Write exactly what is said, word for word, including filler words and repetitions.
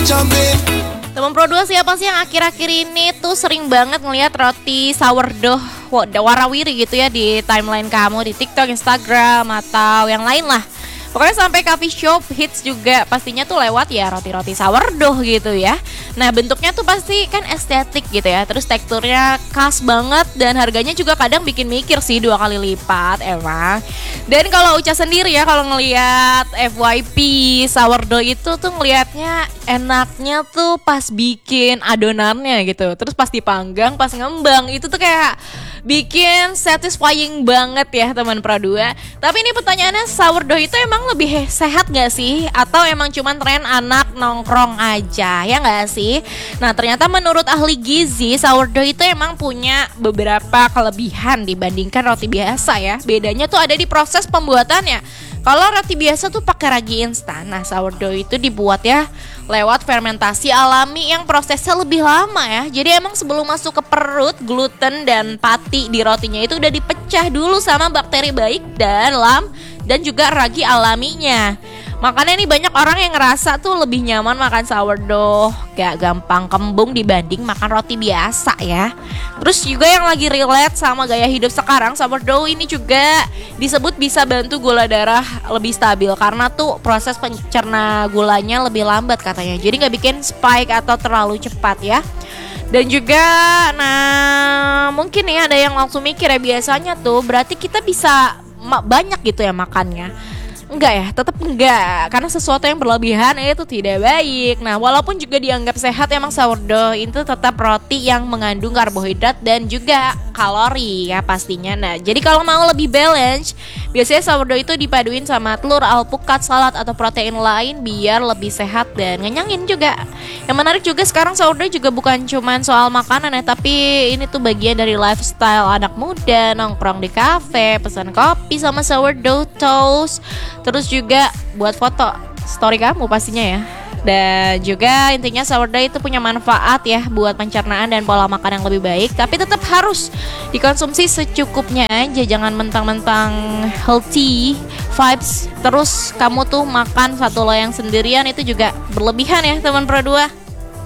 Teman Pro dua, siapa sih yang akhir-akhir ini tuh sering banget ngelihat roti sourdough warawiri gitu ya di timeline kamu di TikTok, Instagram, atau yang lain lah. Pokoknya sampai coffee shop hits juga pastinya tuh lewat ya roti-roti sourdough gitu ya. Nah bentuknya tuh pasti kan estetik gitu ya. Terus teksturnya khas banget dan harganya juga kadang bikin mikir sih dua kali lipat emang. Dan kalau Uca sendiri ya kalau ngelihat F Y P sourdough itu tuh ngelihatnya enaknya tuh pas bikin adonannya gitu. Terus pas dipanggang, pas ngembang itu tuh kayak bikin satisfying banget ya teman Pro dua. Tapi ini pertanyaannya, sourdough itu emang lebih sehat gak sih? Atau emang cuman tren anak nongkrong aja, ya gak sih? Nah ternyata menurut ahli gizi, sourdough itu emang punya beberapa kelebihan dibandingkan roti biasa ya. Bedanya tuh ada di proses pembuatannya. Kalau roti biasa tuh pakai ragi instan, nah sourdough itu dibuat ya lewat fermentasi alami yang prosesnya lebih lama ya. Jadi emang sebelum masuk ke perut, gluten dan pati di rotinya itu udah dipecah dulu sama bakteri baik dalam dan juga ragi alaminya. Makanya nih banyak orang yang ngerasa tuh lebih nyaman makan sourdough, gak gampang kembung dibanding makan roti biasa ya. Terus juga yang lagi relate sama gaya hidup sekarang, sourdough ini juga disebut bisa bantu gula darah lebih stabil karena tuh proses pencerna gulanya lebih lambat katanya. Jadi gak bikin spike atau terlalu cepat ya. Dan juga nah mungkin nih ada yang langsung mikir ya, biasanya tuh berarti kita bisa ma- banyak gitu ya makannya. Enggak ya, tetap enggak. Karena sesuatu yang berlebihan itu tidak baik. Nah, walaupun juga dianggap sehat, emang sourdough itu tetap roti yang mengandung karbohidrat dan juga kalori ya pastinya. Nah, jadi kalau mau lebih balance, biasanya sourdough itu dipaduin sama telur, alpukat, salad atau protein lain biar lebih sehat dan ngenyangin juga. Yang menarik juga sekarang sourdough juga bukan cuman soal makanan ya, tapi ini tuh bagian dari lifestyle anak muda, nongkrong di kafe, pesan kopi sama sourdough toast. Terus juga buat foto story kamu pastinya ya. Dan juga intinya sourdough itu punya manfaat ya buat pencernaan dan pola makan yang lebih baik. Tapi tetap harus dikonsumsi secukupnya aja. Jangan mentang-mentang healthy vibes terus kamu tuh makan satu loyang sendirian, itu juga berlebihan ya teman Pro dua.